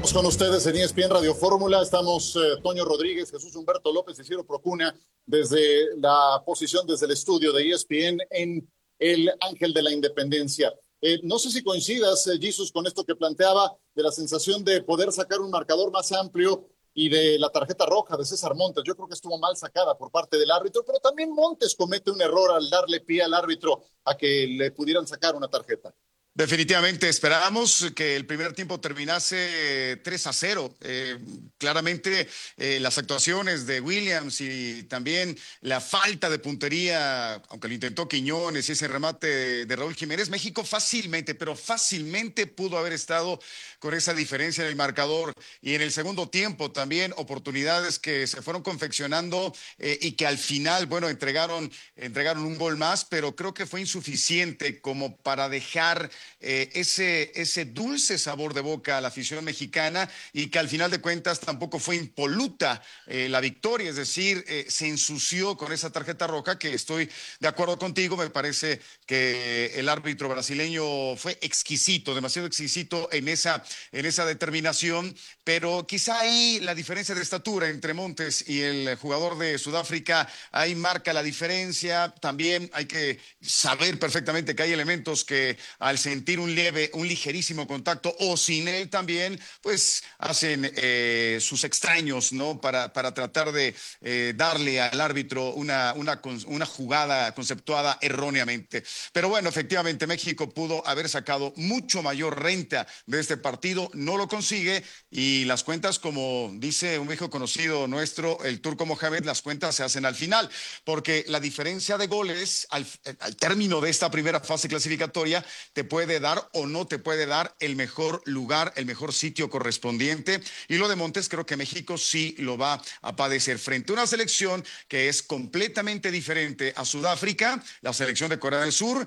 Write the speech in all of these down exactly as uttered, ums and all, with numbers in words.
Con ustedes en E S P N Radio Fórmula estamos eh, Toño Rodríguez, Jesús Humberto López y Ciro Procuna desde la posición, desde el estudio de E S P N en el Ángel de la Independencia. Eh, no sé si coincidas, eh, Jesus, con esto que planteaba de la sensación de poder sacar un marcador más amplio y de la tarjeta roja de César Montes. Yo creo que estuvo mal sacada por parte del árbitro, pero también Montes comete un error al darle pie al árbitro a que le pudieran sacar una tarjeta. Definitivamente esperábamos que el primer tiempo terminase tres a cero. Eh, claramente eh, las actuaciones de Williams y también la falta de puntería, aunque lo intentó Quiñones y ese remate de, de Raúl Jiménez, México fácilmente, pero fácilmente pudo haber estado con esa diferencia en el marcador. Y en el segundo tiempo también oportunidades que se fueron confeccionando eh, y que al final, bueno, entregaron, entregaron un gol más, pero creo que fue insuficiente como para dejar Eh, ese, ese dulce sabor de boca a la afición mexicana, y que al final de cuentas tampoco fue impoluta eh, la victoria, es decir, eh, se ensució con esa tarjeta roja, que estoy de acuerdo contigo, me parece que el árbitro brasileño fue exquisito, demasiado exquisito en esa, en esa determinación, pero quizá ahí la diferencia de estatura entre Montes y el jugador de Sudáfrica, ahí marca la diferencia. También hay que saber perfectamente que hay elementos que al sentir un leve, un ligerísimo contacto o sin él también, pues hacen eh, sus extraños, ¿no? Para, para tratar de eh, darle al árbitro una, una, una jugada conceptuada erróneamente. Pero bueno, efectivamente México pudo haber sacado mucho mayor renta de este partido, no lo consigue, y las cuentas, como dice un viejo conocido nuestro, el Turco Mohamed, las cuentas se hacen al final, porque la diferencia de goles al, al término de esta primera fase clasificatoria te puede dar o no te puede dar el mejor lugar, el mejor sitio correspondiente. Y lo de Montes, creo que México sí lo va a padecer frente a una selección que es completamente diferente a Sudáfrica, la selección de Corea del Sur,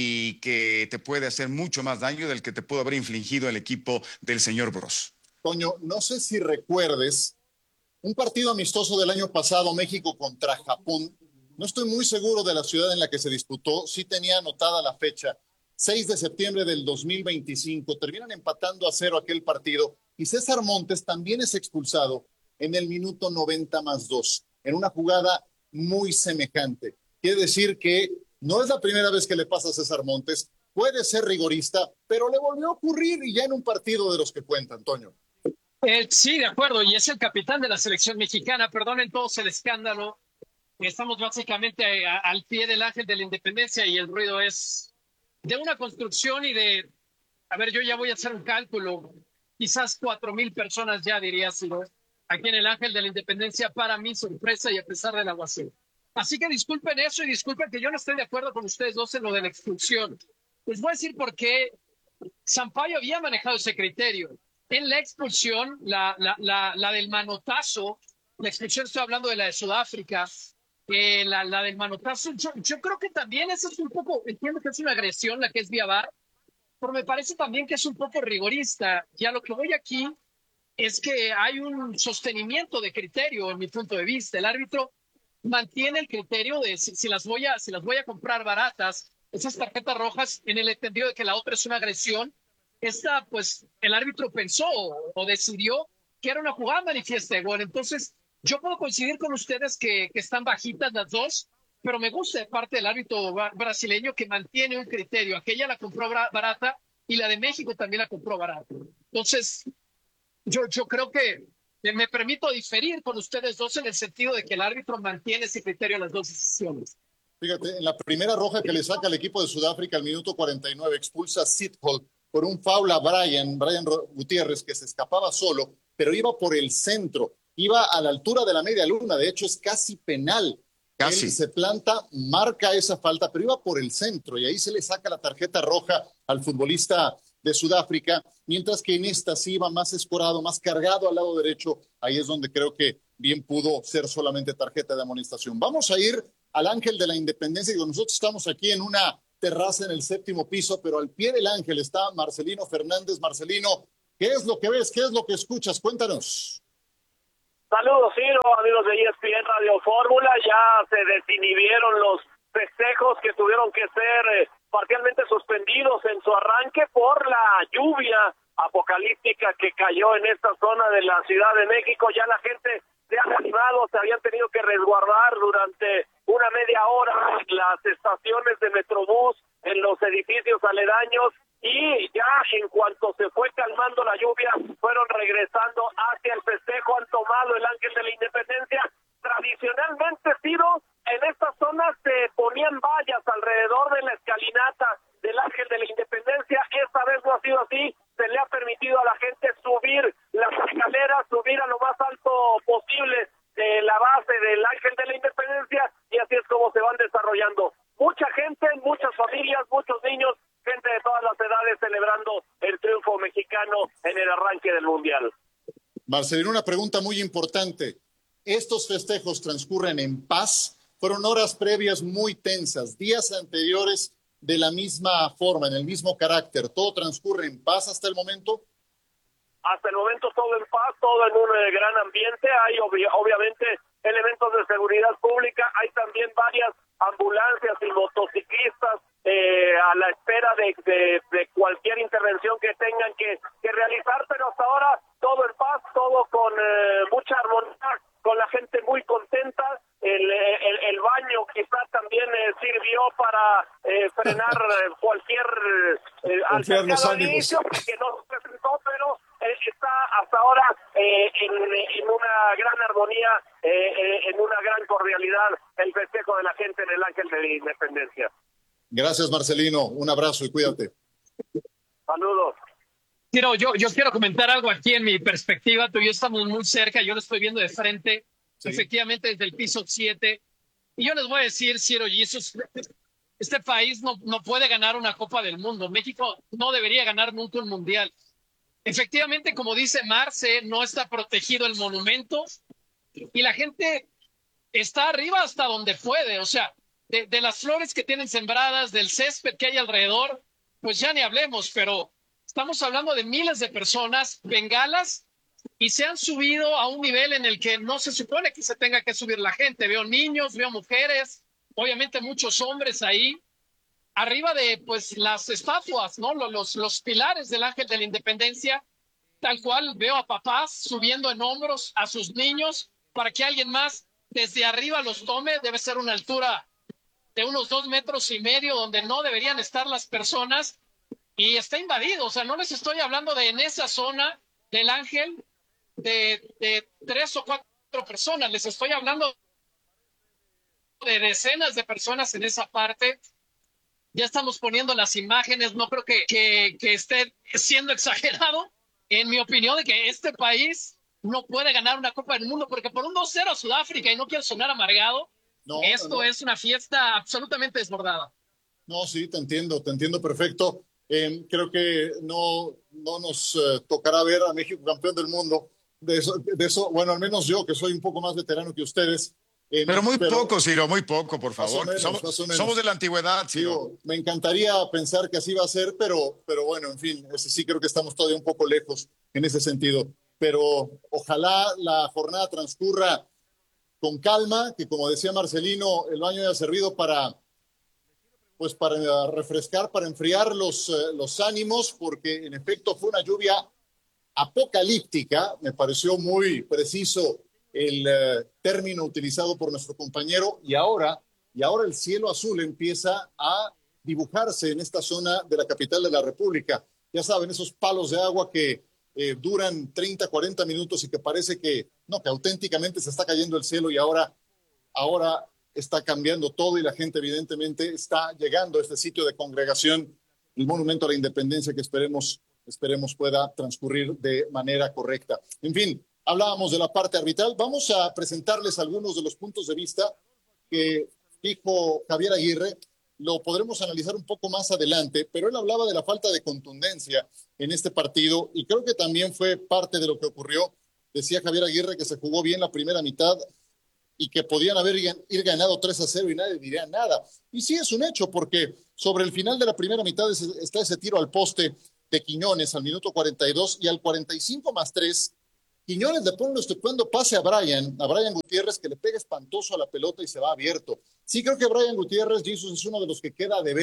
y que te puede hacer mucho más daño del que te pudo haber infligido el equipo del señor Bros. Toño, no sé si recuerdes un partido amistoso del año pasado, México contra Japón. No estoy muy seguro de la ciudad en la que se disputó, sí tenía anotada la fecha, seis de septiembre del dos mil veinticinco, terminan empatando a cero aquel partido y César Montes también es expulsado en el minuto noventa más dos, en una jugada muy semejante. Quiere decir que no es la primera vez que le pasa a César Montes, puede ser rigorista, pero le volvió a ocurrir y ya en un partido de los que cuentan, Toño. Eh, sí, de acuerdo, y es el capitán de la selección mexicana. Perdonen todos el escándalo. Estamos básicamente a, al pie del Ángel de la Independencia y el ruido es de una construcción y de, a ver, yo ya voy a hacer un cálculo, quizás cuatro mil personas ya, diría Ciro, aquí en el Ángel de la Independencia, para mi sorpresa y a pesar del aguacero. Así que disculpen eso y disculpen que yo no estoy de acuerdo con ustedes dos en lo de la expulsión. Les voy a decir por qué Sampaio había manejado ese criterio. En la expulsión, la, la, la, la del manotazo, la expulsión, estoy hablando de la de Sudáfrica, eh, la, la del manotazo, yo, yo creo que también eso es un poco, entiendo que es una agresión la que es vía V A R, pero me parece también que es un poco rigorista. Y a lo que voy aquí es que hay un sostenimiento de criterio en mi punto de vista. El árbitro mantiene el criterio de si, si, las, voy a, si las voy a comprar baratas, esas tarjetas rojas, en el entendido de que la otra es una agresión. Esta, pues, el árbitro pensó o decidió que era una jugada manifiesta de gol. Entonces, yo puedo coincidir con ustedes que, que están bajitas las dos, pero me gusta de parte del árbitro brasileño que mantiene un criterio. Aquella la compró barata y la de México también la compró barata. Entonces, yo, yo creo que me permito diferir con ustedes dos en el sentido de que el árbitro mantiene ese criterio en las dos decisiones. Fíjate, en la primera roja que le saca al equipo de Sudáfrica al minuto cuarenta y nueve, expulsa a Sithold por un foul a Brian, Brian Gutiérrez, que se escapaba solo, pero iba por el centro, iba a la altura de la media luna, de hecho es casi penal. Casi. Él se planta, marca esa falta, pero iba por el centro y ahí se le saca la tarjeta roja al futbolista de Sudáfrica, mientras que en esta sí iba más escorado, más cargado al lado derecho. Ahí es donde creo que bien pudo ser solamente tarjeta de amonestación. Vamos a ir al Ángel de la Independencia. Digo, nosotros estamos aquí en una terraza en el séptimo piso, pero al pie del Ángel está Marcelino Fernández. Marcelino, ¿qué es lo que ves? ¿Qué es lo que escuchas? Cuéntanos. Saludos, Ciro, amigos de E S P N Radio Fórmula. Ya se desinhibieron los festejos que tuvieron que ser eh, parcialmente suspendidos en su arranque por la lluvia apocalíptica que cayó en esta zona de la Ciudad de México. Ya la gente se ha animado, se habían tenido que resguardar durante una media hora en las estaciones de Metrobús, en los edificios aledaños, y ya en cuanto se fue calmando la lluvia, fueron regresando hacia el festejo, han tomado el Ángel de la Independencia. Tradicionalmente, Ciro, en esta zona se ponían vallas alrededor de la escalinata del Ángel de la Independencia. Esta vez no ha sido así, se le ha permitido a la gente subir las escaleras, subir a lo más alto posible de la base del Ángel de la Independencia, y así es como se van desarrollando. Mucha gente, muchas familias, muchos niños, gente de todas las edades celebrando el triunfo mexicano en el arranque del Mundial. Marcelino, una pregunta muy importante. ¿Estos festejos transcurren en paz? Fueron horas previas muy tensas, días anteriores de la misma forma, en el mismo carácter. ¿Todo transcurre en paz hasta el momento? Hasta el momento todo en paz, todo en un eh, gran ambiente. Hay obvi obviamente elementos de seguridad pública, hay también varias ambulancias y motociclistas eh, a la espera de, de, de cualquier intervención que tengan que, que realizar, pero hasta ahora todo en paz, todo con eh, mucha armonía, con la gente muy contenta. El, el, el baño quizás también eh, sirvió para eh, frenar cualquier eh, altercado al inicio, que no se presentó, pero eh, está hasta ahora eh, en, en una gran armonía, eh, eh, en una gran cordialidad, el festejo de la gente en el Ángel de la Independencia. Gracias, Marcelino. Un abrazo y cuídate. Saludos. Ciro, yo, yo quiero comentar algo aquí en mi perspectiva. Tú y yo estamos muy cerca, yo lo estoy viendo de frente, sí. Efectivamente desde el piso siete. Y yo les voy a decir, Ciro y Jesus, este país no, no puede ganar una Copa del Mundo. México no debería ganar nunca un Mundial. Efectivamente, como dice Marce, no está protegido el monumento y la gente está arriba hasta donde puede. O sea, de, de las flores que tienen sembradas, del césped que hay alrededor, pues ya ni hablemos, pero estamos hablando de miles de personas, bengalas, y se han subido a un nivel en el que no se supone que se tenga que subir la gente. Veo niños, veo mujeres, obviamente muchos hombres ahí, arriba de pues las estatuas, ¿no? Los, los pilares del Ángel de la Independencia, tal cual veo a papás subiendo en hombros a sus niños para que alguien más desde arriba los tome. Debe ser una altura de unos dos metros y medio donde no deberían estar las personas. Y está invadido, o sea, no les estoy hablando de en esa zona del Ángel de, de tres o cuatro personas, les estoy hablando de decenas de personas en esa parte. Ya estamos poniendo las imágenes, no creo que, que, que esté siendo exagerado, en mi opinión, de que este país no puede ganar una Copa del Mundo, porque por un dos cero a Sudáfrica, y no quiero sonar amargado, no, esto no, no. es una fiesta absolutamente desbordada. No, sí, te entiendo, te entiendo perfecto. Eh, creo que no, no nos eh, tocará ver a México campeón del mundo. De eso, de eso, bueno, al menos yo, que soy un poco más veterano que ustedes. Eh, pero muy pero, poco, Ciro, muy poco, por favor. Menos, somos, somos de la antigüedad, Ciro. Digo, me encantaría pensar que así va a ser, pero, pero bueno, en fin, ese sí creo que estamos todavía un poco lejos en ese sentido. Pero ojalá la jornada transcurra con calma, que como decía Marcelino, el baño haya servido para... pues para refrescar, para enfriar los, eh, los ánimos, porque en efecto fue una lluvia apocalíptica. Me pareció muy preciso el eh, término utilizado por nuestro compañero, y ahora, y ahora el cielo azul empieza a dibujarse en esta zona de la capital de la República. Ya saben, esos palos de agua que eh, duran treinta, cuarenta minutos y que parece que, no, que auténticamente se está cayendo el cielo, y ahora, ahora está cambiando todo, y la gente evidentemente está llegando a este sitio de congregación, el Monumento a la Independencia, que esperemos, esperemos pueda transcurrir de manera correcta. En fin, hablábamos de la parte arbitral. Vamos a presentarles algunos de los puntos de vista que dijo Javier Aguirre. Lo podremos analizar un poco más adelante, pero él hablaba de la falta de contundencia en este partido, y creo que también fue parte de lo que ocurrió. Decía Javier Aguirre que se jugó bien la primera mitad y que podían haber ir ganado tres a cero y nadie diría nada. Y sí es un hecho, porque sobre el final de la primera mitad está ese tiro al poste de Quiñones al minuto cuarenta y dos, y al cuarenta y cinco más tres, Quiñones le pone un estupendo pase a Brian, a Brian Gutiérrez, que le pega espantoso a la pelota y se va abierto. Sí creo que Brian Gutiérrez, Jesus, es uno de los que queda de ver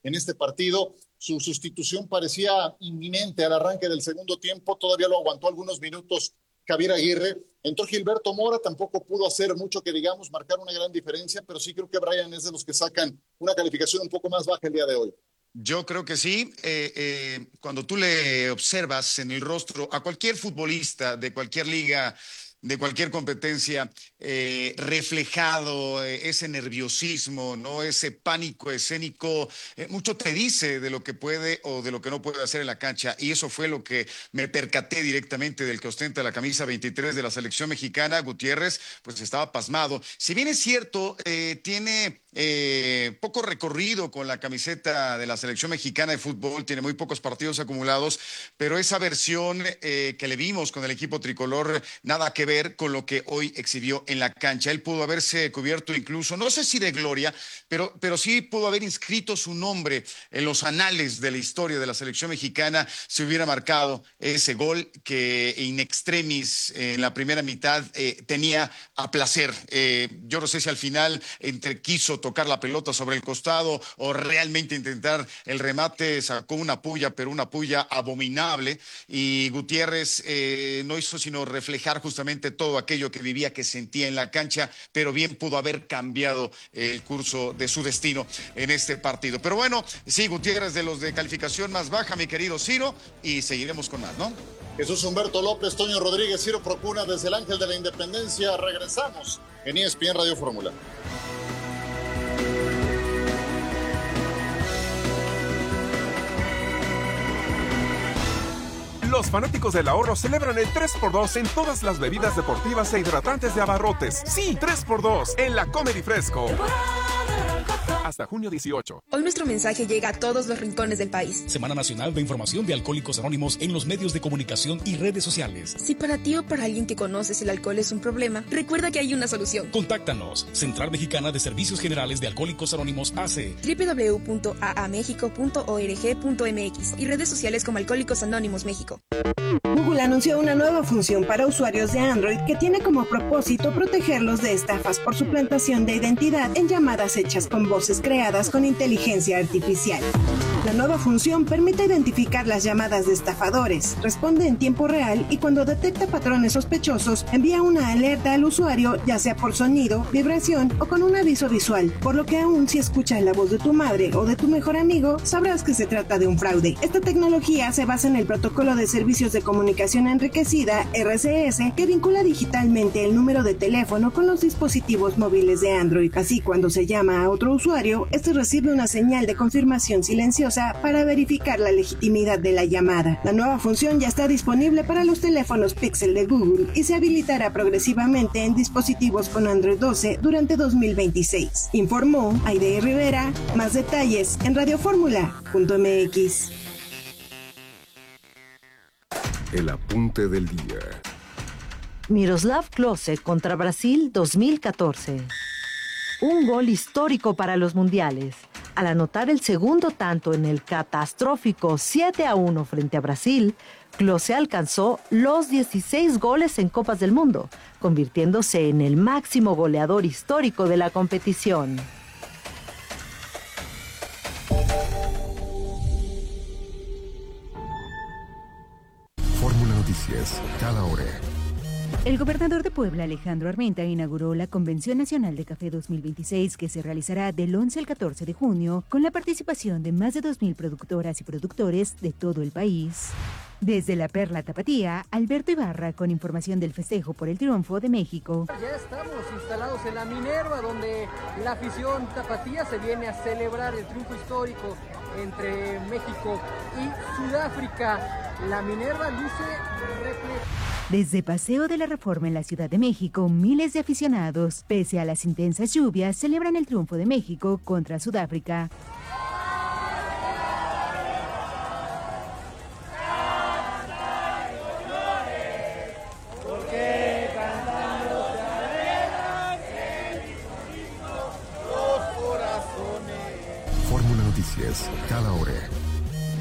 en este partido. Su sustitución parecía inminente al arranque del segundo tiempo, todavía lo aguantó algunos minutos Javier Aguirre. Entró Gilberto Mora, tampoco pudo hacer mucho que digamos, marcar una gran diferencia, pero sí creo que Brian es de los que sacan una calificación un poco más baja el día de hoy. Yo creo que sí. Eh, eh, cuando tú le observas en el rostro a cualquier futbolista de cualquier liga, de cualquier competencia, eh, reflejado eh, ese nerviosismo, ¿no? Ese pánico escénico, eh, mucho te dice de lo que puede o de lo que no puede hacer en la cancha, y eso fue lo que me percaté directamente del que ostenta la camisa veintitrés de la selección mexicana. Gutiérrez, pues estaba pasmado. Si bien es cierto, eh, tiene eh, poco recorrido con la camiseta de la selección mexicana de fútbol, tiene muy pocos partidos acumulados, pero esa versión eh, que le vimos con el equipo tricolor, nada que ver con lo que hoy exhibió en la cancha. Él pudo haberse cubierto incluso, no sé si de gloria, pero, pero sí pudo haber inscrito su nombre en los anales de la historia de la selección mexicana si hubiera marcado ese gol que in extremis en la primera mitad eh, tenía a placer. Eh, yo no sé si al final entre quiso tocar la pelota sobre el costado o realmente intentar el remate, sacó una puya, pero una puya abominable, y Gutiérrez eh, no hizo sino reflejar justamente todo aquello que vivía, que sentía en la cancha, pero bien pudo haber cambiado el curso de su destino en este partido. Pero bueno, sí, Gutiérrez de los de calificación más baja, mi querido Ciro, y seguiremos con más, ¿no? Jesús Humberto López, Toño Rodríguez, Ciro Procuna desde el Ángel de la Independencia. Regresamos en E S P N Radio Fórmula. Los fanáticos del ahorro celebran el tres por dos en todas las bebidas deportivas e hidratantes de Abarrotes. Sí, tres por dos en la Comedy Fresco. Hasta junio dieciocho. Hoy nuestro mensaje llega a todos los rincones del país. Semana Nacional de Información de Alcohólicos Anónimos en los medios de comunicación y redes sociales. Si para ti o para alguien que conoces el alcohol es un problema, recuerda que hay una solución. Contáctanos. Central Mexicana de Servicios Generales de Alcohólicos Anónimos A C. doble u doble u doble u punto a a méxico punto org punto m x y redes sociales como Alcohólicos Anónimos México. Google anunció una nueva función para usuarios de Android que tiene como propósito protegerlos de estafas por suplantación de identidad en llamadas hechas con voces creadas con inteligencia artificial. La nueva función permite identificar las llamadas de estafadores, responde en tiempo real y cuando detecta patrones sospechosos envía una alerta al usuario, ya sea por sonido, vibración o con un aviso visual, por lo que aún si escuchas la voz de tu madre o de tu mejor amigo, sabrás que se trata de un fraude. Esta tecnología se basa en el protocolo de servicios de comunicación enriquecida, R C S, que vincula digitalmente el número de teléfono con los dispositivos móviles de Android. Así, cuando se llama a otro usuario, este recibe una señal de confirmación silenciosa para verificar la legitimidad de la llamada. La nueva función ya está disponible para los teléfonos Pixel de Google y se habilitará progresivamente en dispositivos con Android doce durante dos mil veintiséis. Informó Aide Rivera. Más detalles en radioformula punto m x. El apunte del día. Miroslav Klose contra Brasil dos mil catorce. Un gol histórico para los mundiales. Al anotar el segundo tanto en el catastrófico siete a uno frente a Brasil, Klose alcanzó los dieciséis goles en Copas del Mundo, convirtiéndose en el máximo goleador histórico de la competición. Fórmula Noticias, cada hora. El gobernador de Puebla, Alejandro Armenta, inauguró la Convención Nacional de Café dos mil veintiséis, que se realizará del once al catorce de junio, con la participación de más de dos mil productoras y productores de todo el país. Desde la Perla Tapatía, Alberto Ibarra con información del festejo por el triunfo de México. Ya estamos instalados en la Minerva, donde la afición tapatía se viene a celebrar el triunfo histórico entre México y Sudáfrica. La Minerva luce refleja. Desde Paseo de la Reforma en la Ciudad de México, miles de aficionados, pese a las intensas lluvias, celebran el triunfo de México contra Sudáfrica. Fórmula Noticias, cada hora.